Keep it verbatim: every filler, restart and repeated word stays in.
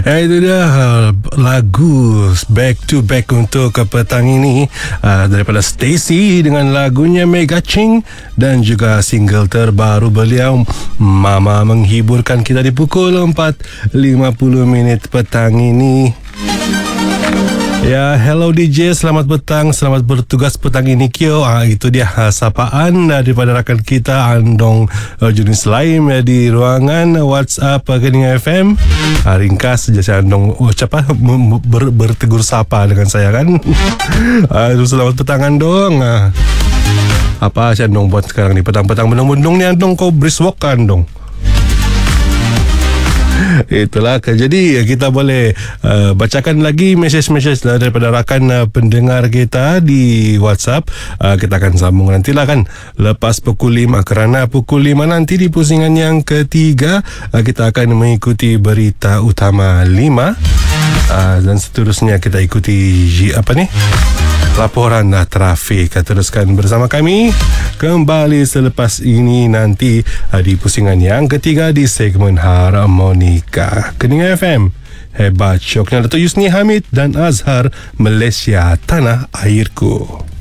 Eh, itu dia uh, lagu Back to Back untuk ke petang ini uh, daripada Stacy dengan lagunya Mega Ching dan juga single terbaru beliau Mama menghiburkan kita di pukul empat lima puluh minit petang ini. Ya, hello D J, selamat petang, selamat bertugas petang ini Kyo. Ah, itu dia uh, sapaan uh, daripada rakan kita Andong uh, Junis Laim uh, di ruangan uh, WhatsApp uh, Kening F M. Uh, ringkas saja saya Andong oh, siapa ber, bertegur sapa dengan saya kan. uh, selamat petang Andong. Uh, apa si Andong buat sekarang ni petang-petang bendung-bendung ni Andong, kau brisk walk kan Andong? Itulah. Jadi kita boleh uh, bacakan lagi mesej-mesej daripada rakan uh, pendengar kita di WhatsApp. uh, Kita akan sambung nantilah kan lepas pukul lima, kerana pukul lima nanti di pusingan yang ketiga uh, kita akan mengikuti berita utama lima, uh, dan seterusnya kita ikuti apa ni laporan uh, trafik. Teruskan bersama kami kembali selepas ini nanti uh, di pusingan yang ketiga di segmen Harmonika Kening F M. Hebat syoknya Dato' Yusni Hamid dan Azhar, Malaysia Tanah Airku.